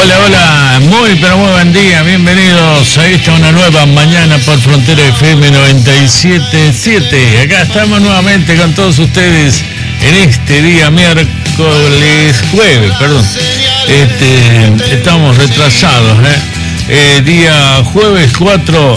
Hola, hola, muy pero muy buen día, bienvenidos a esta una nueva mañana por Frontera FM 97.7. Acá estamos nuevamente con todos ustedes en este día jueves, estamos retrasados, día jueves 4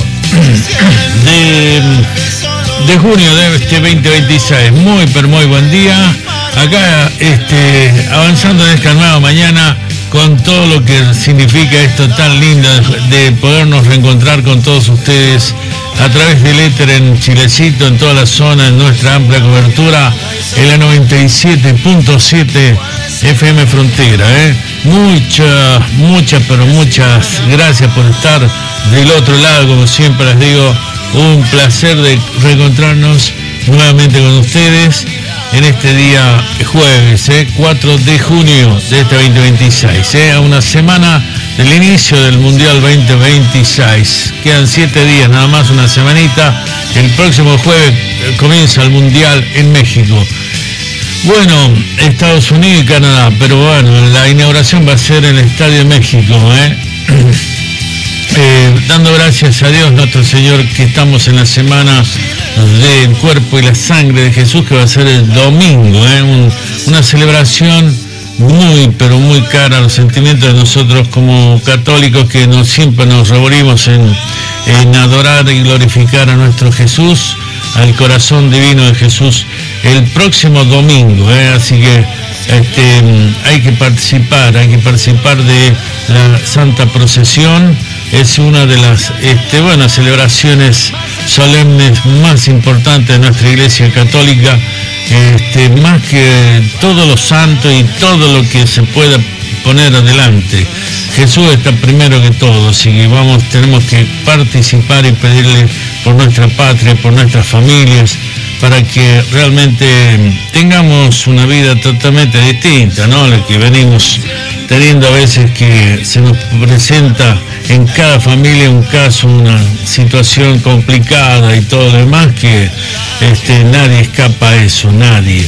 de junio de este 2026. Muy pero muy buen día. Acá avanzando en esta nueva mañana con todo lo que significa esto tan lindo de podernos reencontrar con todos ustedes a través del éter en Chilecito, en toda la zona, en nuestra amplia cobertura, en la 97.7 FM Frontera. Muchas gracias por estar del otro lado, como siempre les digo, un placer de reencontrarnos nuevamente con ustedes en este día jueves, 4 de junio de este 2026, a una semana del inicio del Mundial 2026. Quedan 7 días, nada más una semanita. El próximo jueves comienza el Mundial en México. Bueno, Estados Unidos y Canadá, pero bueno, la inauguración va a ser en el Estadio de México, dando gracias a Dios nuestro Señor que estamos en la semana del cuerpo y la sangre de Jesús, que va a ser el domingo, una celebración muy pero muy cara a los sentimientos de nosotros como católicos, que siempre nos revolvimos en adorar y glorificar a nuestro Jesús, al corazón divino de Jesús, el próximo domingo, así que hay que participar de la Santa Procesión. Es una de las celebraciones solemnes más importantes de nuestra Iglesia Católica, más que todos los santos y todo lo que se pueda poner adelante. Jesús está primero que todo, así que tenemos que participar y pedirle por nuestra patria, por nuestras familias, para que realmente tengamos una vida totalmente distinta, ¿no? La que venimos teniendo a veces, que se nos presenta en cada familia un caso, una situación complicada y todo lo demás, que nadie escapa a eso, nadie,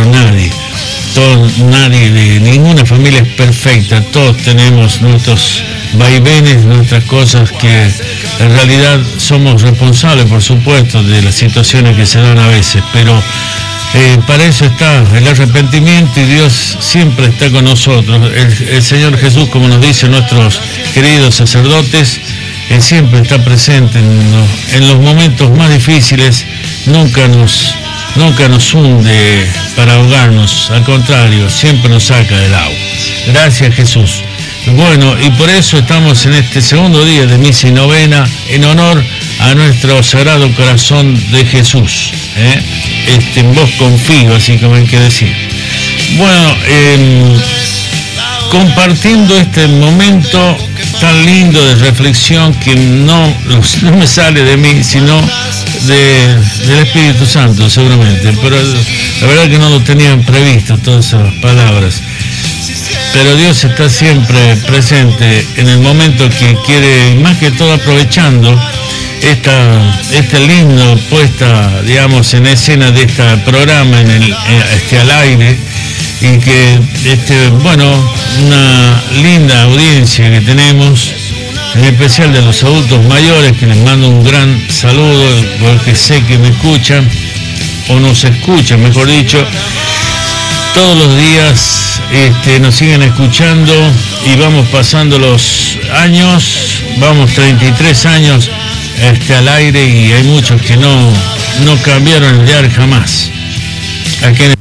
ninguna familia es perfecta, todos tenemos nuestros vaivenes, nuestras cosas, que en realidad somos responsables, por supuesto, de las situaciones que se dan a veces, pero para eso está el arrepentimiento, y Dios siempre está con nosotros. El Señor Jesús, como nos dicen nuestros queridos sacerdotes, Él siempre está presente en los momentos más difíciles. Nunca nos hunde para ahogarnos, al contrario, siempre nos saca del agua. Gracias, Jesús. Bueno, y por eso estamos en este segundo día de misa y novena en honor a nuestro Sagrado Corazón de Jesús. En vos confío, así como hay que decir. Bueno, compartiendo este momento tan lindo de reflexión, que no me sale de mí, sino del Espíritu Santo, seguramente, pero la verdad que no lo tenían previsto todas esas palabras. Pero Dios está siempre presente en el momento que quiere, más que todo aprovechando esta linda puesta, digamos, en escena de este programa al aire, y que una linda audiencia que tenemos, en especial de los adultos mayores, que les mando un gran saludo, porque sé que me escuchan, o nos escuchan, mejor dicho, todos los días. Nos siguen escuchando, y vamos pasando los años, vamos 33 años al aire, y hay muchos que no cambiaron el diario jamás. A quienes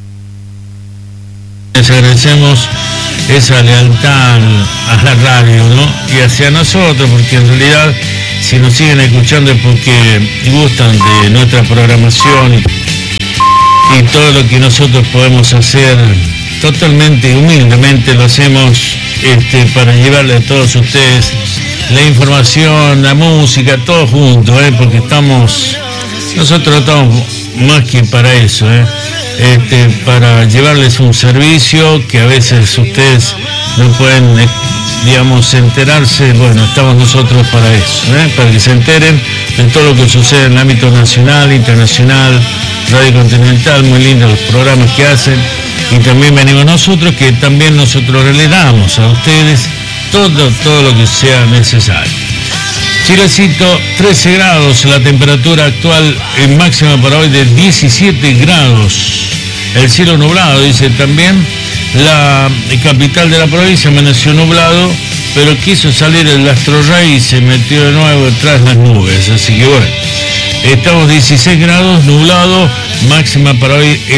les agradecemos esa lealtad a la radio, ¿no? Y hacia nosotros, porque en realidad, si nos siguen escuchando es porque gustan de nuestra programación y todo lo que nosotros podemos hacer. Totalmente y humildemente lo hacemos para llevarle a todos ustedes la información, la música, todo junto, porque nosotros estamos más que para eso, para llevarles un servicio que a veces ustedes no pueden, digamos, enterarse. Bueno, estamos nosotros para eso, para que se enteren de todo lo que sucede en el ámbito nacional, internacional, Radio Continental, muy lindos los programas que hacen. Y también venimos nosotros, que también nosotros le damos a ustedes todo lo que sea necesario. Chilecito, 13 grados, la temperatura actual en máxima para hoy de 17 grados. El cielo nublado, dice también. La capital de la provincia amaneció nublado, pero quiso salir el astro rey y se metió de nuevo tras las nubes. Así que bueno, estamos 16 grados, nublado, máxima para hoy.